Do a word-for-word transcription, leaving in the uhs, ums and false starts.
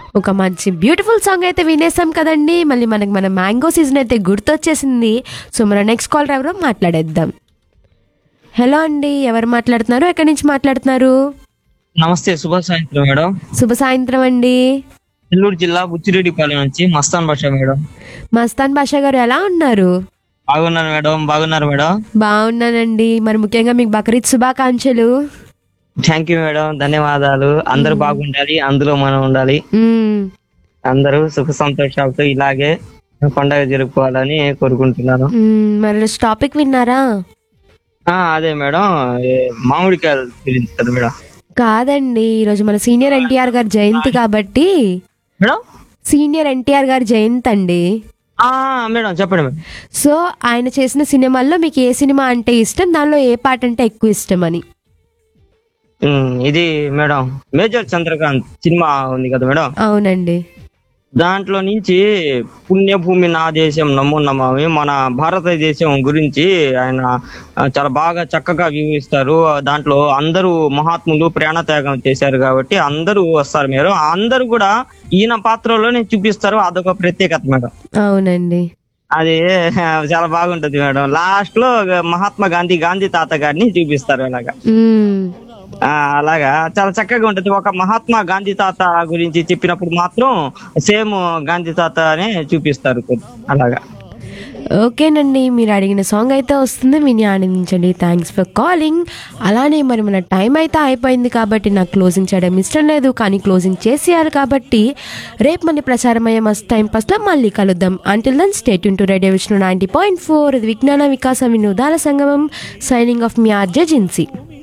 ఒక మంచి beautiful song అయితే వినేసాం కదండి. మళ్ళీ మనకి మన మ్యాంగో సీజన్ అయితే గుర్తొచ్చేసింది. సో మన నెక్స్ట్ కాల్ ఎవరో మాట్లాడేద్దాం. హలో అండి, ఎవరు మాట్లాడుతున్నారు, ఎక్కడి నుంచి మాట్లాడుతున్నారు? నమస్తే, శుభ సాయంత్రం మేడం. శుభ సాయంత్రం అండి. నెల్లూరు జిల్లా బుచ్చిరెడ్డిపాలెం నుంచి మస్తాన్ భాష మేడం. మస్తాన్ బాషా గారు ఎలా ఉన్నారు? బాగున్నాను మేడం. బాగున్నారు మేడం. బాగున్నానండి. మరి ముఖ్యంగా మీకు బక్రీద్ శుభాకాంక్షలు. థ్యాంక్ యూ మేడం, ధన్యవాదాలు. అందరూ బాగుండాలి, అందులో మనం ఉండాలి. మ్మ్. అందరూ సుఖ సంతోషాలతో ఇలాగే పండగ జరుపుకోవాలని కోరుకుంటున్నాను. మ్మ్. మరి ఈరోజు టాపిక్ విన్నారా? ఆ అదే మేడం, ఏ మామిడికాయల గురించి కదా మేడం. కాదండి, ఈరోజు మన సీనియర్ ఎన్టీఆర్ గారి జయంతి కాబట్టి. మేడం సీనియర్ ఎన్టీఆర్ గారి జయంతి అండి. ఆ మేడం చెప్పండి మేడం. సో ఆయన చేసిన సినిమాల్లో మీకు ఏ సినిమా అంటే ఇష్టం, దానిలో ఏ పాట అంటే ఎక్కువ ఇష్టం అని? ఉమ్, ఇది మేడం మేజర్ చంద్రకాంత్ సినిమా ఉంది కదా మేడం. అవునండి. దాంట్లో నుంచి పుణ్యభూమి నా దేశం నమో నమామి, మన భారతదేశం గురించి ఆయన ఆ, చాలా బాగా చక్కగా వివరిస్తారు. దాంట్లో అందరూ మహాత్ములు ప్రాణత్యాగం చేశారు కాబట్టి అందరూ వస్తారు. మీరు అందరూ కూడా ఈయన పాత్రలోనే చూపిస్తారు. అదొక ప్రత్యేకత మేడం. అవునండి. అది చాలా బాగుంటది మేడం. లాస్ట్ లో మహాత్మా గాంధీ గాంధీ తాత గారిని చూపిస్తారు అలాగా. మ్మ్. ఆ అలాగా చాలా చక్కగా ఉంటది. ఒక మహాత్మా గాంధీ తాత గురించి చెప్పినప్పుడు మాత్రం సేమ్ గాంధీ తాత అనే చూపిస్తారు అలాగా. ఓకేనండి, మీరు అడిగిన సాంగ్ అయితే వస్తుంది, విని ఆనందించండి. Thanks for calling. అలానే మరి మన టైం అయితే అయిపోయింది కాబట్టి నాకు క్లోజింగ్ చేయడం ఇష్టం లేదు, కానీ క్లోజింగ్ చేసేయాలి కాబట్టి రేపు మళ్ళీ ప్రసారమయ్యే మస్త్ టైం పాస్లో మళ్ళీ కలుద్దాం. Until then stay tune to radio Vishnu ninety point four. ఇది విజ్ఞాన వికాస వినోదాల సంగమం. సైనింగ్ ఆఫ్ మీ ఆర్జే జిన్సీ.